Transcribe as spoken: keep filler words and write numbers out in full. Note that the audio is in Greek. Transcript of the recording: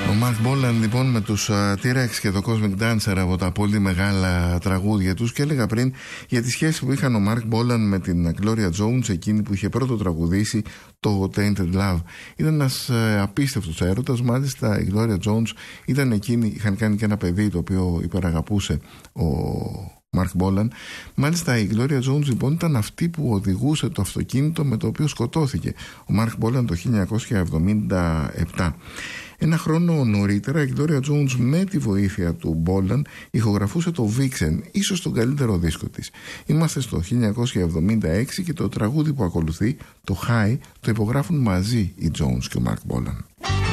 Ο Μαρκ Μπόλαν λοιπόν με τους T-Rex και το Cosmic Dancer από τα πολύ μεγάλα τραγούδια τους. Και έλεγα πριν για τη σχέση που είχαν ο Μαρκ Μπόλαν με την Gloria Jones, εκείνη που είχε πρώτο τραγουδήσει το Tainted Love. Ήταν ένας ε, απίστευτος έρωτας. Μάλιστα η Gloria Jones ήταν εκείνη, είχαν κάνει και ένα παιδί το οποίο υπεραγαπούσε ο Μαρκ Μπόλαν. Μάλιστα η Gloria Jones λοιπόν ήταν αυτή που οδηγούσε το αυτοκίνητο με το οποίο σκοτώθηκε ο Μαρκ Μπόλαν το χίλια εννιακόσια εβδομήντα επτά. Ένα χρόνο νωρίτερα η Gloria Jones με τη βοήθεια του Μπόλαν ηχογραφούσε το Vixen, ίσως τον καλύτερο δίσκο της. Είμαστε στο χίλια εννιακόσια εβδομήντα έξι και το τραγούδι που ακολουθεί, το High, το υπογράφουν μαζί οι Jones και ο Μαρκ Μπόλαν.